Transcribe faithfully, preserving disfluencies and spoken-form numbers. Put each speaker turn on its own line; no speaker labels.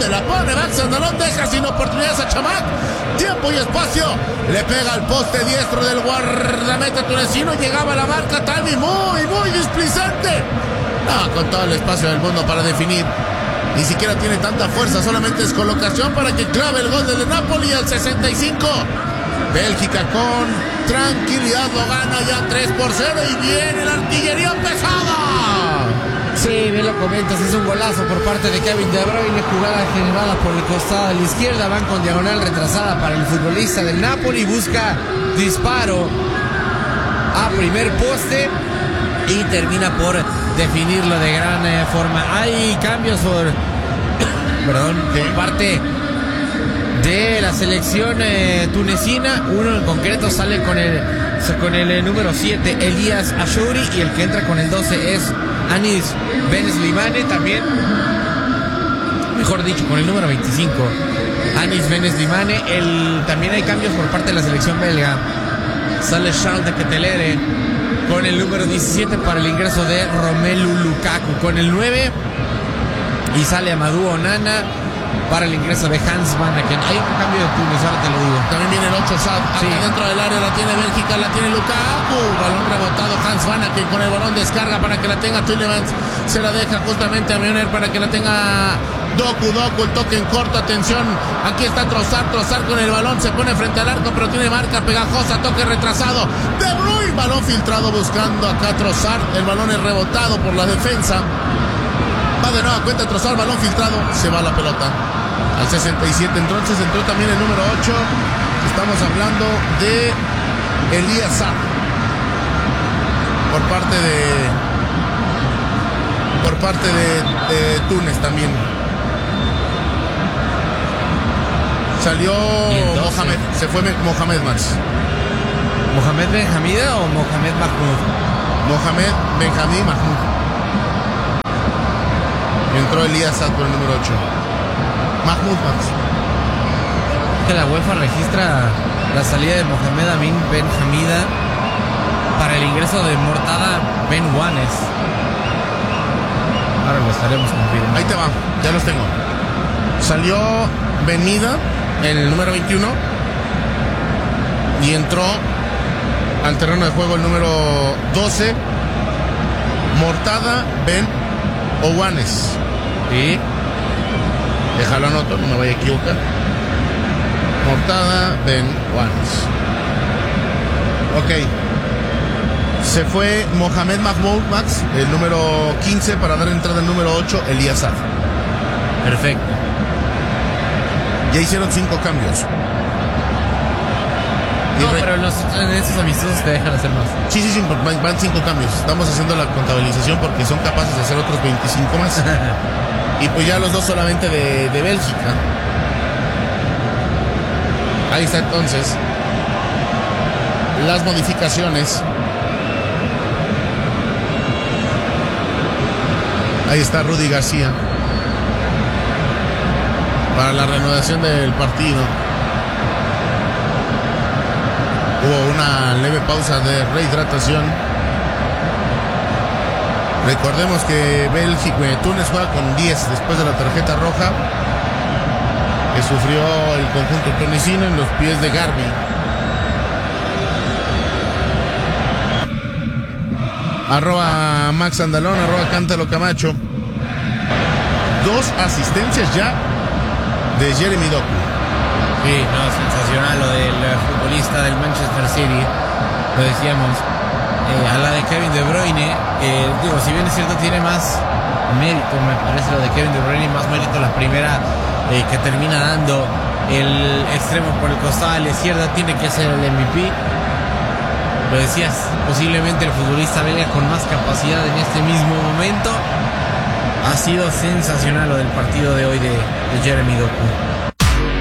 ¿Dónde la pone? Max Andalón deja sin oportunidades a Chamac. Tiempo y espacio. Le pega al poste diestro del guardameta tunecino. Llegaba a la marca. Timing muy, muy displicente. No, con todo el espacio del mundo para definir. Ni siquiera tiene tanta fuerza. Solamente es colocación para que clave el gol del Napoli al sesenta y cinco. Bélgica con tranquilidad lo gana ya tres por cero. Y viene la artillería pesada.
Sí, bien lo comentas, es un golazo por parte de Kevin De Bruyne, jugada generada por el costado de la izquierda, van con diagonal retrasada para el futbolista del Napoli, busca disparo a primer poste y termina por definirlo de gran eh, forma. Hay cambios por, perdón, por parte de la selección eh, tunecina. Uno en concreto sale con el, con el eh, número siete, Elías Achouri, y el que entra con el doce es Anis Benes-Limane, también, mejor dicho, con el número veinticinco, Anis Benes-Limane. El, también hay cambios por parte de la selección belga. Sale Charles de Ketelere con el número diecisiete para el ingreso de Romelu Lukaku con el nueve, y sale Amadou Onana para el ingreso de Hans Van Aken. Hay un cambio de Túnez, ahora te lo digo.
También viene el ocho Sad, aquí sí. Dentro del área la tiene Bélgica, la tiene Lukaku. Balón rebotado, Hans Van Aken con el balón descarga para que la tenga Tielemans. Se la deja justamente a Milner para que la tenga Doku. Doku, el toque en corto, atención. Aquí está Trossard, Trossard con el balón, se pone frente al arco, pero tiene marca pegajosa, toque retrasado. De Bruyne, balón filtrado buscando acá Trossard. El balón es rebotado por la defensa. Va de nuevo, cuenta Trossard, balón filtrado, se va la pelota al sesenta y siete. Entonces entró también el número ocho. Estamos hablando de Elías Sad por parte de por parte de, de Túnez también. Salió Mohamed, se fue Mohamed Max.
¿Mohamed Benhamida o Mohamed Mahmoud?
Mohamed Benhamid Mahmoud. Entró Elías Sad por el número ocho. Mahmoud Max.
Que la UEFA registra la salida de Mohamed Amin Ben Hamida para el ingreso de Mortada Ben Wanes. Ahora lo estaremos confirmando.
Ahí te va, ya los tengo. Salió Benida, el número veintiuno, y entró al terreno de juego el número doce, Mortada Ben Owanes.
Sí.
Déjalo anoto, no me vaya a equivocar. Mortada Ben Owanes. Ok. Se fue Mohamed Mahmoud Max, el número quince, para dar entrada al número ocho, Elías Sad.
Perfecto.
Ya hicieron cinco cambios.
No, re... pero en, los, en estos amistosos te dejan hacer más.
Sí, sí, sí, van, van cinco cambios. Estamos haciendo la contabilización porque son capaces de hacer otros veinticinco más. Y pues ya los dos solamente de, de Bélgica. Ahí está entonces las modificaciones. Ahí está Rudy García para la reanudación del partido. Hubo una leve pausa de rehidratación. Recordemos que Bélgica, Túnez juega con diez después de la tarjeta roja que sufrió el conjunto tunecino en los pies de Garbi. Arroba Max Andalón, arroba Cántalo Camacho. Dos asistencias ya de Jeremy Doku.
Sí, no, sensacional lo del futbolista del Manchester City. Lo decíamos. Eh, a la de Kevin De Bruyne, eh, digo, si bien es cierto, tiene más mérito, me parece lo de Kevin De Bruyne, más mérito la primera eh, que termina dando el extremo por el costado a la izquierda, tiene que ser el M V P. Lo decías, posiblemente el futbolista belga con más capacidad en este mismo momento. Ha sido sensacional lo del partido de hoy de, de Jeremy Doku.